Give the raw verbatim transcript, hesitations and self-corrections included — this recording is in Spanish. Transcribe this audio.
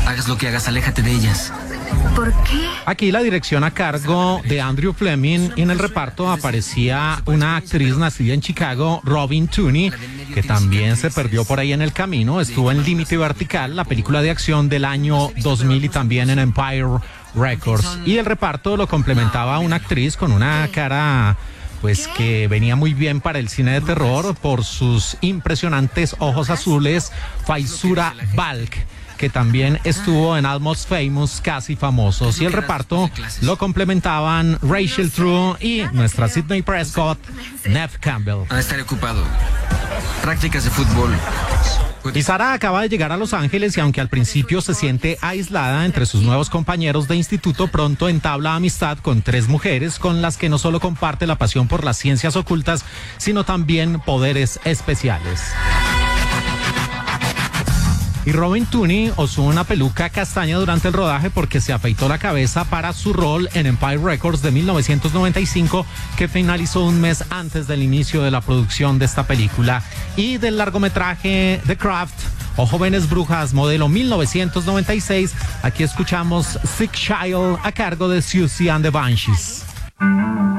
Hagas lo que hagas, aléjate de ellas. ¿Por qué? Aquí la dirección a cargo de Andrew Fleming, y en el reparto aparecía una actriz nacida en Chicago, Robin Tunney, que también se perdió por ahí en el camino. Estuvo en Límite Vertical, la película de acción del año dos mil, y también en Empire Records. Y el reparto lo complementaba una actriz con una cara pues que venía muy bien para el cine de terror por sus impresionantes ojos azules, Faizura Balk, que también estuvo en Almost Famous, Casi Famosos. Y el reparto lo complementaban Rachel True y nuestra Sidney Prescott, Neve Campbell. A estar ocupado. Prácticas de fútbol. Y Sara acaba de llegar a Los Ángeles, y aunque al principio se siente aislada entre sus nuevos compañeros de instituto, pronto entabla amistad con tres mujeres con las que no solo comparte la pasión por las ciencias ocultas, sino también poderes especiales. Y Robin Tunney usó una peluca castaña durante el rodaje porque se afeitó la cabeza para su rol en Empire Records de mil novecientos noventa y cinco, que finalizó un mes antes del inicio de la producción de esta película. Y del largometraje The Craft o Jóvenes Brujas, modelo mil novecientos noventa y seis, aquí escuchamos Sick Child a cargo de Siouxsie and the Banshees.